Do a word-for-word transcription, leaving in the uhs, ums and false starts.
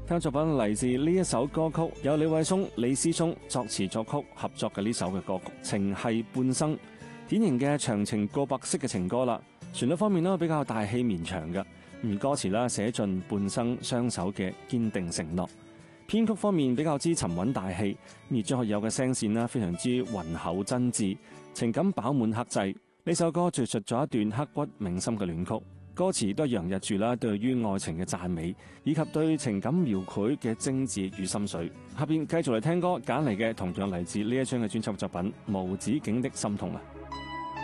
聽作品嚟自呢一首歌曲，有李偉聰、李思聰作詞作曲合作嘅呢首嘅歌曲《情繫半生》，典型嘅長情告白式嘅情歌啦。旋律方面呢，比較大氣綿長嘅，而歌詞啦寫盡半生相守嘅堅定承諾。編曲方面比較之沉穩大氣，而張學友嘅聲線啦非常之渾厚真摯，情感飽滿克制。呢首歌敘述咗一段刻骨銘心嘅戀曲。歌詞都洋溢住啦，對於愛情嘅讚美，以及對情感描繪嘅精緻與心水。下邊繼續嚟聽歌，揀嚟嘅同樣嚟自呢一張嘅專輯作品《無止境的心痛》啊！